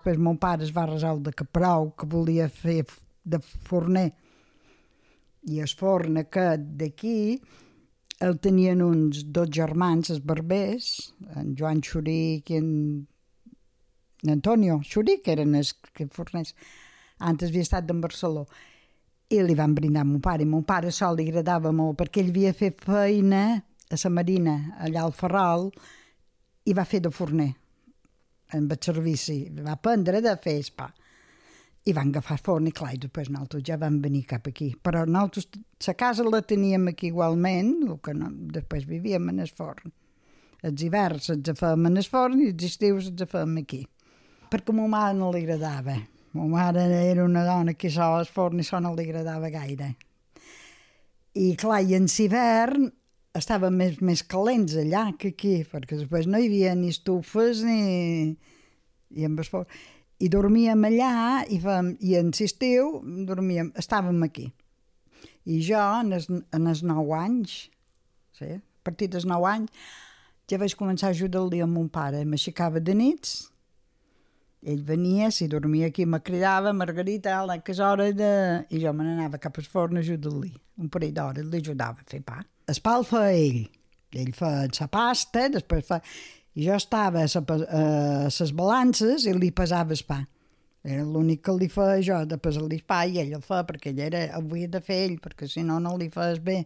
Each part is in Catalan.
després mon pare es va resoldre que prou, que volia fer de forner. I el forn aquest d'aquí el tenien uns 2 germans, els barbers, en Joan Xuric i en Antonio Xuric, eren els que forners. Antes havia estat d'en Barcelona. I li van brindar a mon pare. I mon pare sol li agradava molt perquè ell havia fet feina a la Marina, allà al Ferral, i va fer de forner amb el servici. Va aprendre de fer el pa. I van agafar forn i clar, i després nosaltres ja vam venir cap aquí. Però nosaltres, la casa la teníem aquí igualment, el que no, després vivíem en el forn. Els hiverns els fèiem en el forn i els estius els fèiem aquí. Perquè a ma mare no li agradava. Ma mare era una dona que sol al forn i això no li agradava gaire. I clar, i en l'hivern estaven més calents allà que aquí, perquè després no hi havia ni estufes ni amb el forn. I dormíem allà i en l'estiu estàvem aquí. I jo, en els 9 anys, sí, a partir dels 9 anys, ja vaig començar a ajudar-li a mon pare. M'aixecava de nits, ell venia, si dormia aquí, me cridava, Margarita, que és hora de... I jo me n'anava cap al forn a ajudar-li. Un parell d'hores l'ajudava a fer pa. El pa el feia ell. Ell feia la pasta, després feia... I jo estava a les balances i li pesava el pa. Era l'únic que li feia jo, de pesar-li el pa, i ell el feia perquè ell havia de fer ell, perquè si no, no li feies bé.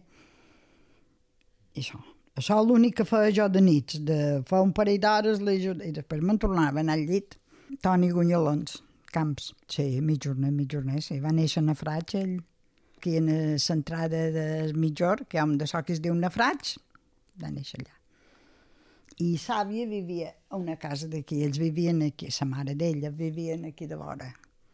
I això. Això és l'únic que feia jo de nits, de fer un parell d'hores i després me'n tornava a anar al llit. Toni Gunyalons, Camps. Sí, mitjorner, sí. Va néixer a Nafraig, ell. Aquí en l'entrada del Mitjor, que hi ha un de so que es diu Nafraig, va néixer allà. I Sàvia vivia a una casa d'aquí, ells vivien aquí, la mare d'ella vivien aquí de vora.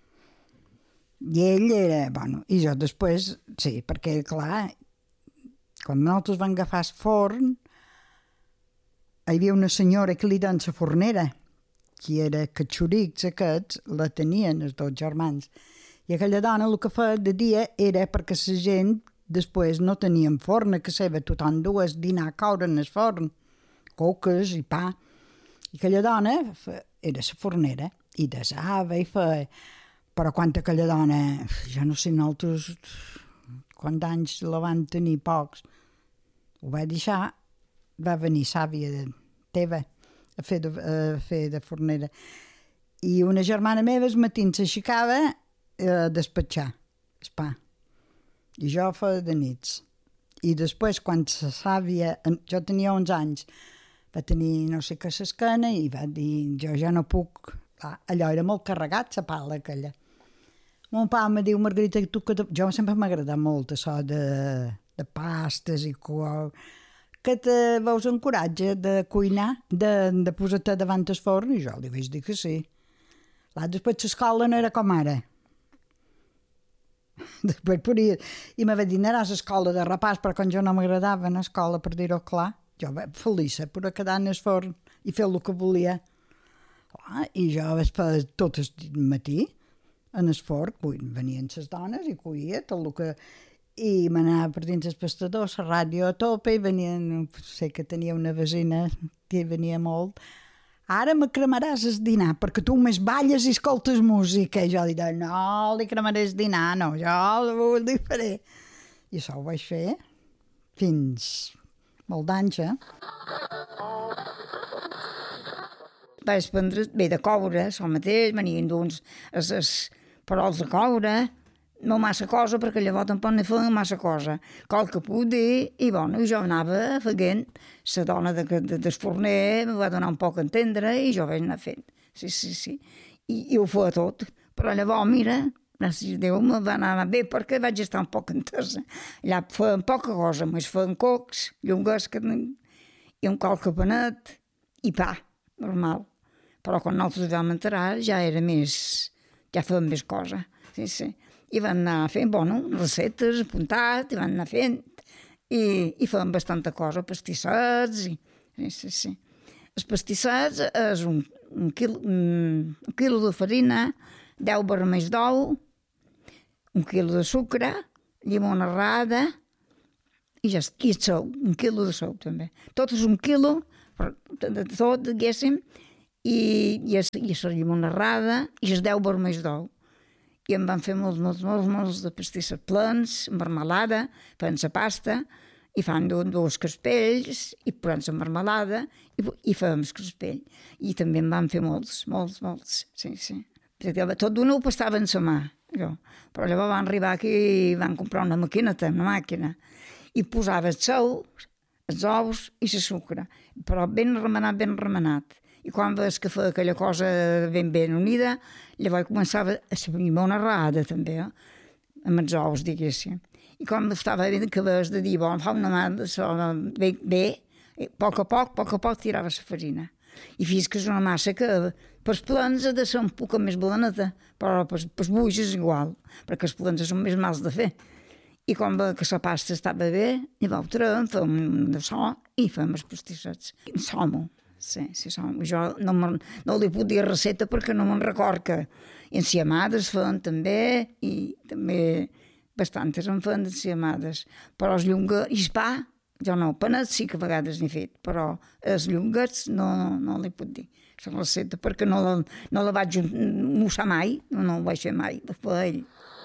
I ell era, bueno, i jo després, sí, perquè clar, quan nosaltres vam agafar el forn, hi havia una senyora que li deien la fornera, que era que xurics aquests la tenien els 2 germans. I aquella dona el que feia de dia era perquè la gent després no tenien forn a casa seva, tothom dues dinar a caure en el forn, coques i pa. I aquella dona era la fornera i desava i feia. Però quan aquella dona, jo no sé nosaltres quants anys la van tenir, pocs, ho va deixar, va venir sàvia teva a fer de fornera. I una germana meva al matí s'aixecava a despatxar el pa. I jo feia de nits. I després, quan la sàvia, jo tenia 11 anys, va tenir no sé què s'esquena i va dir, jo ja no puc. Allò era molt carregat, la pala aquella. Mon pare me diu, Margarita, tu que... Jo sempre m'ha agradat molt això de pastes i que te veus encoratge de cuinar, de posar-te davant el forn? I jo li vaig dir que sí. Després l'escola no era com ara. Després podia... I me va dir, anaràs a l'escola de repàs, però quan jo no m'agradava anar a l'escola, per dir-ho clar, jo feliça per quedar en el forn i fer el que volia. I jo vaig fer tot el matí en el forn, venien les dones i cuia tot el que... I m'anava per dins el pastador, la ràdio a tope, i venien... Sé que tenia una vecina que venia molt. Ara me cremaràs el dinar, perquè tu més balles i escoltes música. I jo li deia, no li cremaré el dinar, no, jo li faré. I això ho vaig fer fins molt d'anys, Vaig prendre bé de coure, el mateix, venien d'uns perols de coure, no massa cosa, perquè llavors tampoc ne feien massa cosa. Qualque poder, i bueno, jo anava fent. La dona del forner em va donar un poc a entendre i jo vaig anar fent. Sí. I ho feia tot. Però llavors, mira, gràcies a Déu, me va anar bé perquè vaig estar un poc entesa. Allà feien poca cosa, més feien cocs, llonguesca i un qualque panet i pa, normal. Però quan nosaltres vam entrar ja era més... ja feien més cosa. Sí. I van anar fent, recetes, apuntat, i van anar fent, i feien bastanta cosa, pastissets, sí. Els pastissets és un quilo de farina, 10 vermells d'ou, 1 quilo de sucre, llimona rada, i sou, 1 quilo de sou també. Tot és 1 quilo, de tot, diguéssim, i la llimonarrada i els 10 vermells d'ou. I em van fer molts de pastisses plens, marmelada, feien la pasta, i fan dos caspells, i posant la marmelada, i fèiem el caspell. I també en van fer molts, sí. Perquè tot d'una ho pastava en la mà, jo. Però llavors van arribar aquí i van comprar una màquina, i posava el sou, els ous i la sucre, però ben remenat. I quan veus que feia aquella cosa ben unida, llavors començava a la llimonarrada també, amb els ous, diguéssim. I quan estava bé que veus de dir, fa una mà bé, a poc a poc tirava la farina. I fins que és una massa que pels plens ha de ser un poc més blaneta, però pels buix és igual, perquè els plens són més mals de fer. I quan ve que la pasta estava bé, llavors traiem, fem de so i fem els pastissets. Som-ho. Sí, som. Jo no li puc dir recepta perquè no me'n record que enciamades feien també i també bastantes en feien enciamades. Però els llonguets, i el pa, jo no, panets sí que a vegades n'he fet, però els llonguets no li puc dir la recepta perquè no la vaig mossar mai, no ho vaig fer mai, per ell.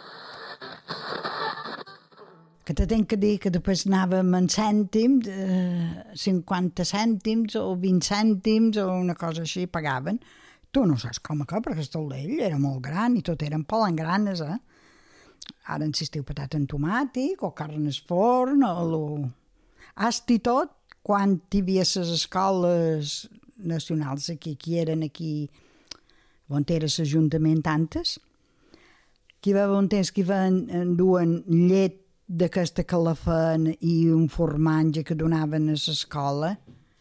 Que te tenc que dir que després anàvem en cèntims, 50 cèntims o 20 cèntims o una cosa així, pagaven. Tu no saps com que, perquè el taulell era molt gran i tot eren palangranes, Ara insistiu patata en tomàtic o carn al forn o Hasti tot, quan hi havia les escoles nacionals aquí, que eren aquí, on era l'Ajuntament tantes, que hi va haver un temps que duen llet d'aquesta que la feien i un formatge que donaven a l'escola,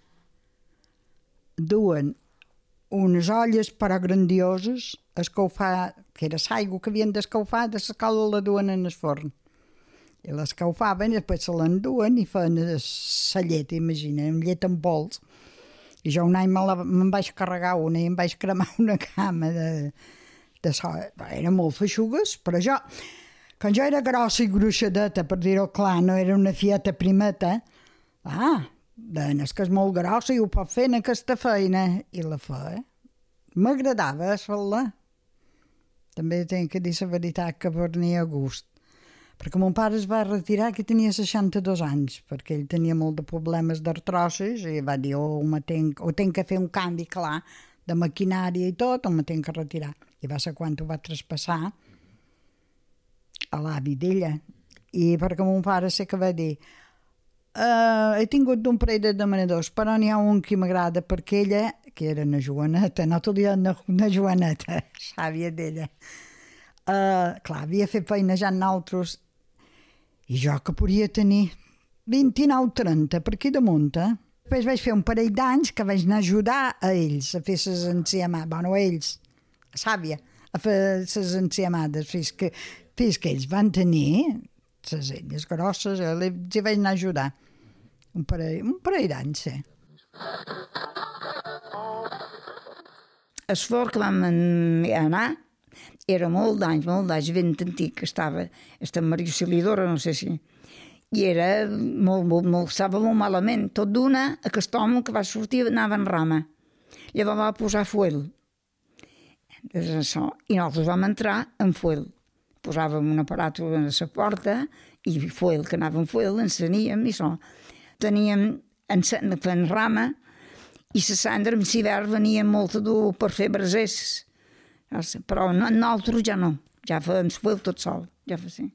duen unes olles però grandioses a escaufar, que era l'aigua que havien d'escaufar, de l'escola la duen en el forn. I l'escaufaven i després se l'enduen i feien la llet, imagina, amb llet en pols. I jo un any me'n vaig carregar una i em vaig cremar una cama de so. Eren molt feixugues, però quan jo era grossa i gruixadeta, per dir-ho clar, no era una fieta primeta, és que és molt grossa i ho pot fer en aquesta feina. I la feia. M'agradava fer-la. També tinc que dir la veritat que venia a gust. Perquè mon pare es va retirar que tenia 62 anys, perquè ell tenia molt de problemes d'artrosis i va dir, tenc que fer un canvi clar de maquinària i tot, o me tenc que retirar. I va ser quan ho va traspassar a l'avi d'ella. I perquè mon pare sé que va dir he tingut un parell de demanadors, però n'hi ha un que m'agrada perquè ella, que era una Joaneta, no t'ho diuen una Joaneta, sàvia d'ella, clar, havia fet feina ja en altres i jo que podia tenir 29 o 30 per aquí damunt, Després vaig fer un parell d'anys que vaig anar a ajudar a ells a fer les enciamades, a ells, a Sàvia, a fer les enciamades, fins que ells van tenir les elles grosses, els hi vaig anar a ajudar. Un parell d'anys, sí. El forn que vam anar era molt d'anys, ben antic, estava Maria Auxiliadora, no sé si, i era estava molt malament. Tot d'una, aquest home que va sortir anava en rama. Llavors va posar fuel. I nosaltres vam entrar en fuel. Posàvem un aparat a la porta i fuel, que anava en fuel, enceníem i això. Teníem en rama i la cendra en l'hivern venia molt dur per fer brasers. Però nosaltres ja no, ja fèiem fuel tot sol, ja fa sí.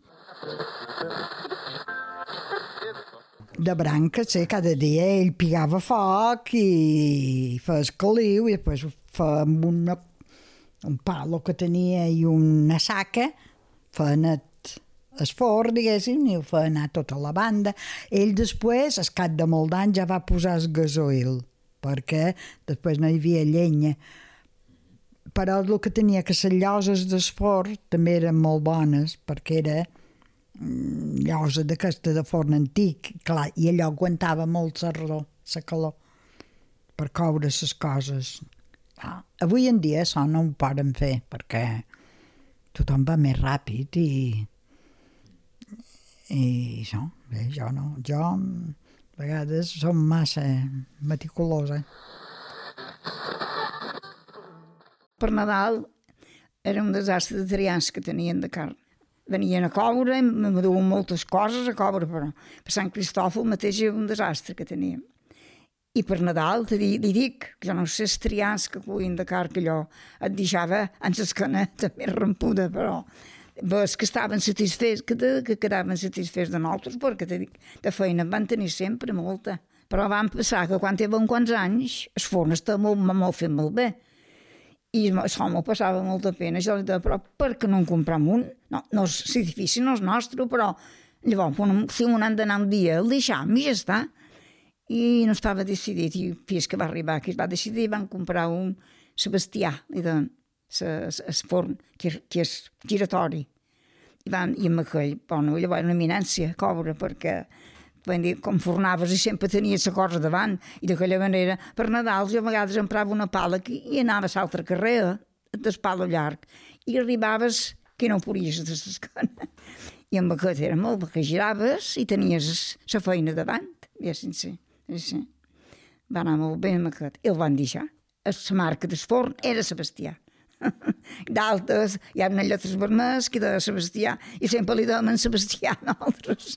De branques, sí, cada dia ell pigava foc i feia el caliu i després feia amb un palo que tenia i una saca, feia anar el forn, diguéssim, i ho feia anar tota la banda. Ell després, al cap de molt d'anys, ja va posar el gasoil, perquè després no hi havia llenya. Però el que tenia que les lloses del forn també eren molt bones, perquè era llosa d'aquesta de forn antic, clar, i allò aguantava molt la calor, per coure les coses. Avui en dia això no ho poden fer, perquè tothom va més ràpid i això, bé, jo no. Jo a vegades som massa meticulosa. Per Nadal era un desastre de trians que tenien de carn. Venien a coure, me duen moltes coses a coure, però per Sant Cristòfol mateix era un desastre que teníem. I per Nadal, li dic, jo no sé els trians que cuien de carn, que allò et deixava en l'esquena també rampuda, però ves que estaven satisfets, que quedaven satisfets de nosaltres, perquè de feina en van tenir sempre molta. Però van pensar que quan tenen quants anys, el forn està molt fet molt bé. I això m'ho passava molta pena. Jo li deia, però per què no en compram un? No, l'edifici no és nostre, però llavors, si un han d'anar un dia, el deixam i ja està. I no estava decidit, i fins que va arribar, que es va decidir, van comprar un Sebastià, li deien, el forn, que és giratori. I amb aquell, bueno, llavors era una eminència, cobra, perquè com fornaves i sempre tenies la cosa davant, i d'aquella manera, per Nadal, jo a vegades emprava una pala i anava a l'altra carrera, del palo llarg, i arribaves que no podies de l'esquena. I amb aquest era molt, perquè giraves i tenies la feina davant, ja sense. Sí. Va anar molt bé amb aquest. I el van deixar. La marca del forn era Sebastià. D'altres hi ha lletres vermelles que de Sebastià i sempre li donen Sebastià a nosaltres.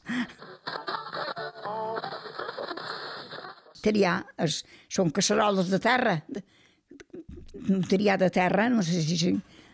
Terrià són casseroles de terra. Terrià de terra, no sé si...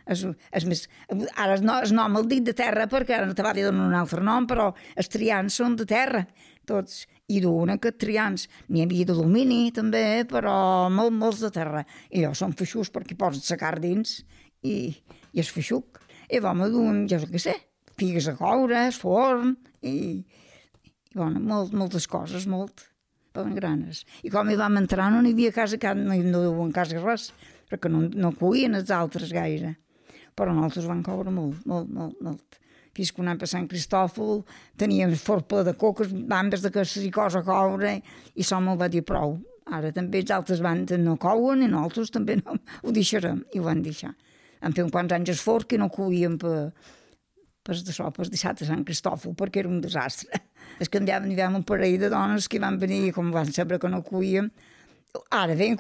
Ara el nom el dic de terra perquè ara te va dir un altre nom, però els trians són de terra, tots. I d'una que trians. N'hi havia d'alumini també, però molts de terra. I allò són feixucs perquè posen la carn dins i és feixuc. I vam d'un, jo què sé, figues a coure, forn i bueno, moltes coses, molt granes. I com hi vam entrar no hi havia casa, no duien quasi res, perquè no cuien els altres gaire. Però nosaltres vam coure molt. Fins que anàvem a Sant Cristòfol, teníem forn ple de coques, vam des de que s'hi cosa a coure, i això me'l va dir prou. Ara també els altres bandes no couen i nosaltres també no ho deixarem, i ho van deixar. Vam fer uns quants anys el forn que no cuíem per dissabte a Sant Cristòfol, perquè era un desastre. És que hi havia un parell de dones que van venir, com van saber que no cuíem, ara ven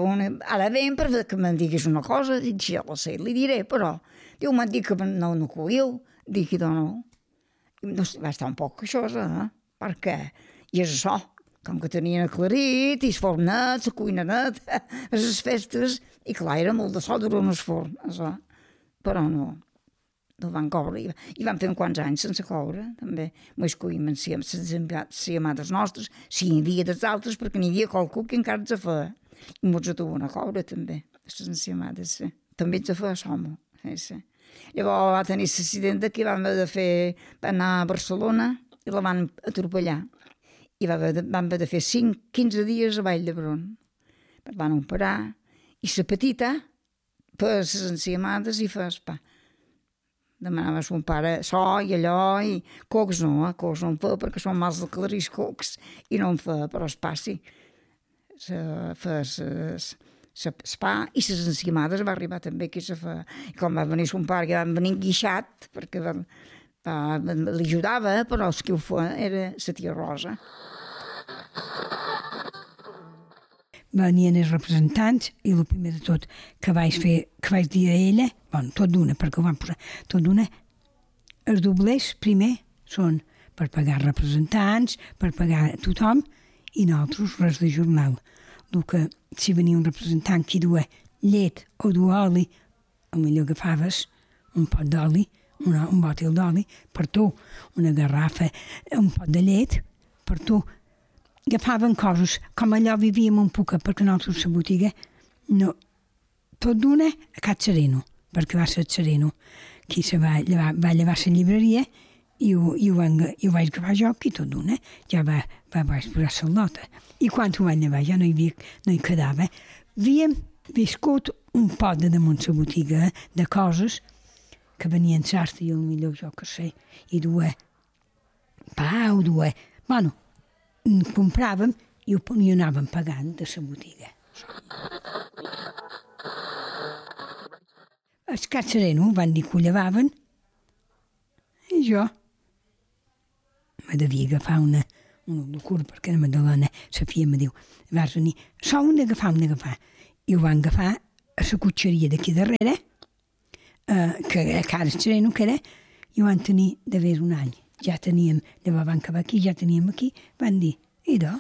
perquè me'n diguis una cosa, dic, ja la sé, li diré, però diu, m'han dit que no cuíeu. Dic, no. Va estar un poc queixosa, perquè i és això, com que tenien aclarit, i el forn net, la cuina net, les festes, i clar, era molt de sol durant el forn, això. Però no van coure. I van fer uns quants anys sense coure, també. Més cuim en si amades nostres, si hi havia dels altres, perquè n'hi havia qualcú que encara ens feia. I mos atuen a coure, també, les enciamades, sí. També ens feia som, sí. Llavors va tenir l'accident que va anar a Barcelona i la van atropellar. I vam haver de fer 15 dies a Vall d'Hebron. Van operar. I la petita feia les enciamades i feia el pa. Demanava a son pare so i allò, i cocs no en feia perquè són mals de clarís cocs, i no en feia, però el pa sí. Feia el pa i les enciamades va arribar també aquí se fa. I com va venir son pare, que van venir enguixat, perquè li ajudava, però el que ho feia era la tia Rosa. Venien els representants i el primer de tot que vaig dir a ella, bueno, tot d'una, perquè ho van posar, tot d'una, els doblers primer són per pagar representants, per pagar a tothom, i nosaltres res de jornal. El que si venia un representant que duia llet o duia oli, potser agafaves un pot d'oli, un bòtil d'oli, per tu, una garrafa, un pot de llet, per tu. Agafaven coses, com allò vivíem un poc, perquè nosaltres a la botiga, no, tot d'una a Cat Sereno, perquè va ser Sereno, qui se va llevar la llibreria, i ho vaig agafar jo, i tot d'una, ja vaig posar saldota. I quan ho vaig llevar ja no hi quedava. Havíem viscut un pot de damunt la botiga de coses que venien sastre i potser jo que sé, i duia pa o duia... Bueno, compràvem i ho anàvem pagant de la botiga. Els Cat Sereno van dir que ho llevaven i jo me devia agafar una locura, perquè la Madalena, la filla, me diu, vas venir, un d'agafar. I ho van agafar la cotxeria d'aquí darrere, que a Cara Estreno, que era, i ho van tenir d'haver un any. Ja teníem, llavors van acabar aquí, ja teníem aquí, van dir, idò,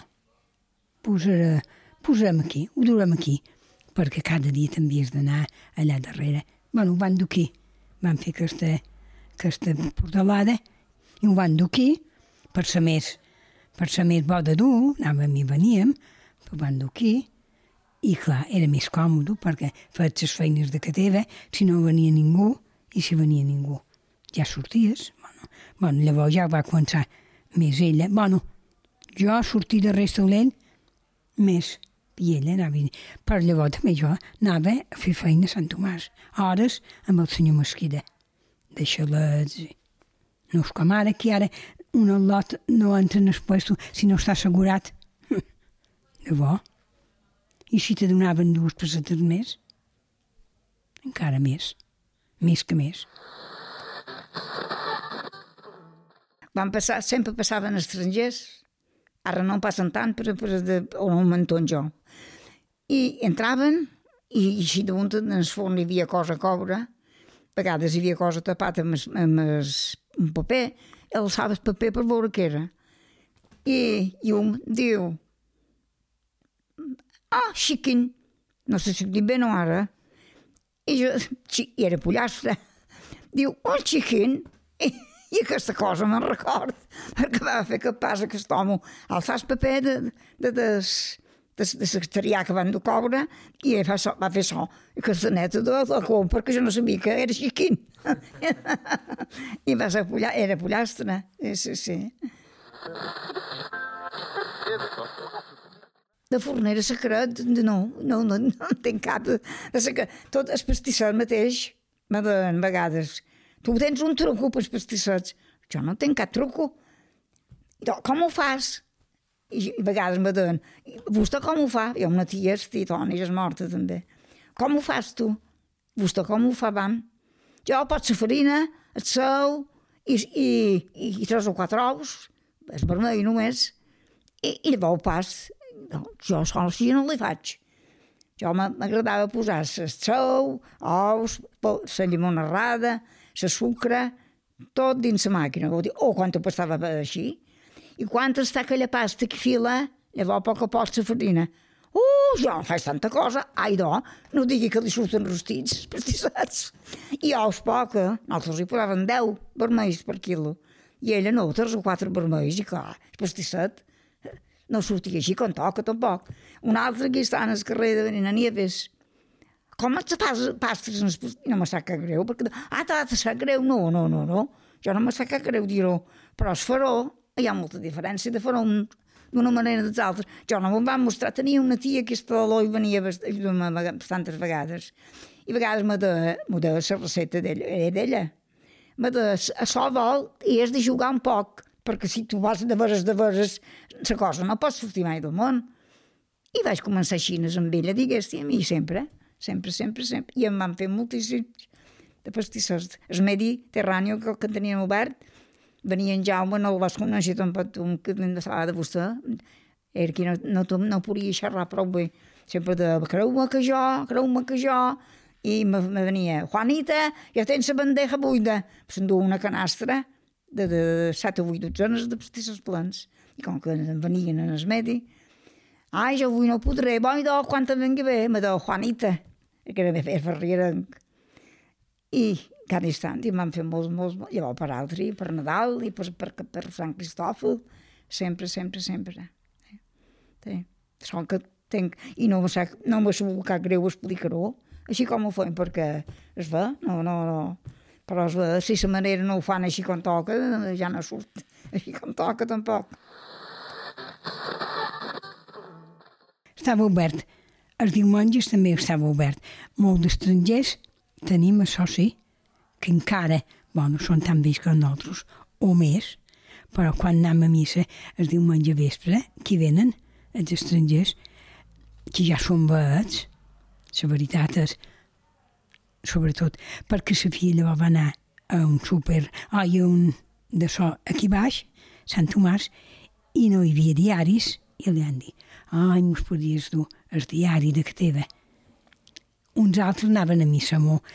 posarem aquí, ho durem aquí, perquè cada dia també has d'anar allà darrere. Bueno, ho van dur aquí, van fer aquesta portalada, i ho van dur aquí, per ser més bo de dur, anàvem i veníem, ho van dur aquí, i clar, era més còmode, perquè feies les feines de casa teva, si no venia ningú, i si venia ningú, ja sorties. Bueno, llavors ja va començar més ella. Bueno, jo sortir de restaurant més, i ella anava. Però llavors també jo anava a fer feina a Sant Tomàs, hores amb el senyor Mesquida, de xalets. No és com ara, que ara un al·lot no entra en el puesto si no està assegurat. Llavors, i si te donaven 2 pessetes més, encara més que més. Sempre passaven estrangers, ara no en passen tant, però on un mentón jo. I entraven, i així damunt en el forn hi havia cosa a coure, a vegades hi havia cosa tapat amb un paper, alçava el paper per veure què era. I un diu, xiquin, no sé si ho dic bé o ara, i era pollastre, diu, xiquin, i aquesta cosa me'n record, perquè va fer que passa aquest home alçar el paper de secretarià que van dur coure, i va fer so, i aquesta neta de com, perquè jo no sabia que era xiquin. I va ser era pollastre, sí. De fornera secret, no en tinc cap de secret. Tot el pastisset mateix, me deien vegades, tu tens un truco per els pastissets. Jo no tinc cap truco. Com ho fas? I a vegades me deien, vostè com ho fa? Jo una tia, i és morta també. Com ho fas tu? Vostè com ho fa, vam? Jo pots la farina, el sou i 3 o 4 ous, és vermell només, i llavors pas. Jo sola així no li faig. Jo m'agradava posar el sou, ous, la llimonarrada, la sucre, tot dins la màquina. Quan ho passava així. I quan està aquella pasta que fila, llavors a poc a poc la farina. Jo no faig tanta cosa. No digui que li surten rostits, pastissats. I ous poca. Nosaltres hi posàvem 10 vermells per quilo. I ella no, 3 o 4 vermells. I clar, el pastisset no sortia així com toca, tampoc. Un altre que està en el carrer de Beninyanieves. Com et fas pastes? No me sap cap greu, perquè... t'ha de sap greu? No. Jo no me sap cap greu dir-ho. Però el faró, hi ha molta diferència de faró d'una manera dels altres. Jo no me'n van mostrar. Tenia una tia que és taló i venia bastantes vegades. I a vegades me deia la recepta d'ella. Me deia, això vol i has de jugar un poc, perquè si tu vas de veres, la cosa no pot sortir mai del món. I vaig començar així amb ella, diguéssim, i sempre. I em van fer moltíssims de pastissers. El Mediterrani, que teníem obert, venia en Jaume, no el vas conèixer tampoc, que m'estava de vostè, era que no podia xerrar prou bé. Sempre de creu-me que jo, i me venia, Juanita, ja tens la bandeja buida. S'endú una canastra de 7 o 8 dotzenes de pastissos plens. I com que venien en el Medi, jo avui no podré, quan te'n vengui bé, me diu Juanita, que era ferrierenc. I cada instant em van fer molts, llavors per altre, per Nadal i per Sant Cristòfol, sempre. Són que tinc, i no m'ha sabut cap greu explicar-ho, així com ho fem, perquè es va, no. Però si la manera no ho fan així com toca, ja no surt així com toca tampoc. Estava obert. Els diumenges també estava obert. Molts d'estrangers tenim això sí, que encara, són tan vells que nosaltres, o més, però quan anem a missa el diumenge vespre, qui venen, els estrangers, que ja són veets, la veritat és, sobretot perquè la filla va anar a un súper, aquí baix, Sant Tomàs, i no hi havia diaris, i li han dit, mos podies dur el diari de que teva. uns altres anaven a missa